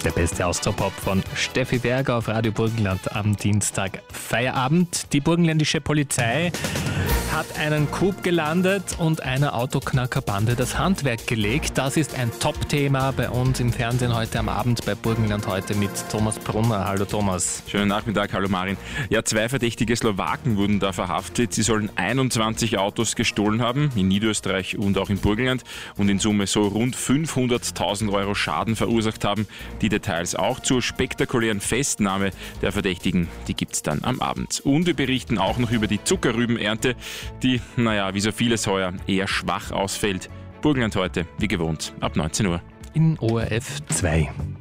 Der beste Austropop von Steffi Berger auf Radio Burgenland am Dienstag Feierabend. Die burgenländische Polizei hat einen Coup gelandet und einer Autoknackerbande das Handwerk gelegt. Das ist ein Top-Thema bei uns im Fernsehen heute am Abend bei Burgenland heute mit Thomas Brunner. Hallo Thomas. Schönen Nachmittag, hallo Marin. Ja, 2 verdächtige Slowaken wurden da verhaftet. Sie sollen 21 Autos gestohlen haben, in Niederösterreich und auch in Burgenland, und in Summe so rund 500.000 Euro Schaden verursacht haben. Die Details auch zur spektakulären Festnahme der Verdächtigen, die gibt's dann am Abend. Und wir berichten auch noch über die Zuckerrübenernte, die, wie so vieles heuer, eher schwach ausfällt. Burgenland heute, wie gewohnt, ab 19 Uhr. In ORF 2.